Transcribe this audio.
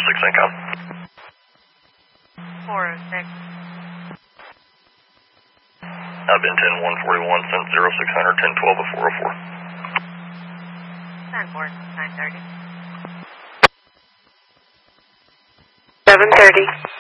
income. 406. I've been 10-141, sent 0600, 1012 at 404. 10-4, 930. 730.